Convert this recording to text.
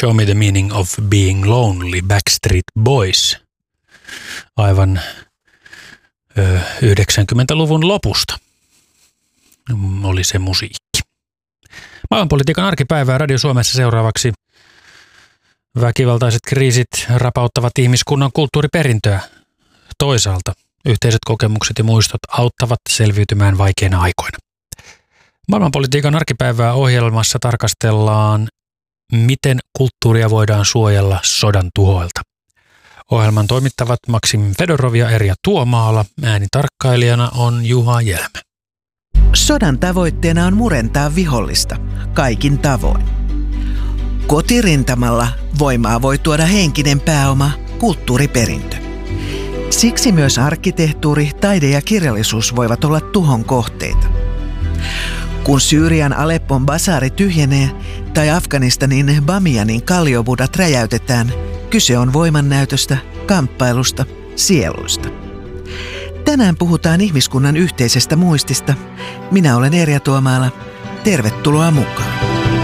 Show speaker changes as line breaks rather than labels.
Show Me the Meaning of Being Lonely, Backstreet Boys. Aivan 90-luvun lopusta oli se musiikki. Maailmanpolitiikan arkipäivää Radio Suomessa seuraavaksi. Väkivaltaiset kriisit rapauttavat ihmiskunnan kulttuuriperintöä. Toisaalta yhteiset kokemukset ja muistot auttavat selviytymään vaikeina aikoina. Maailmanpolitiikan arkipäivää ohjelmassa tarkastellaan, miten kulttuuria voidaan suojella sodan tuhoilta. Ohjelman toimittavat Maksim Fedorov ja Erja Tuomaala. Äänitarkkailijana on Juha Jelmä.
Sodan tavoitteena on murentaa vihollista kaikin tavoin. Kotirintamalla voimaa voi tuoda henkinen pääoma, kulttuuriperintö. Siksi myös arkkitehtuuri, taide ja kirjallisuus voivat olla tuhon kohteita. Kun Syyrian Aleppon basaari tyhjenee tai Afganistanin Bamianin kalliobudat räjäytetään, kyse on voimannäytöstä, kamppailusta, sieluista. Tänään puhutaan ihmiskunnan yhteisestä muistista. Minä olen Erja Tuomaala. Tervetuloa mukaan.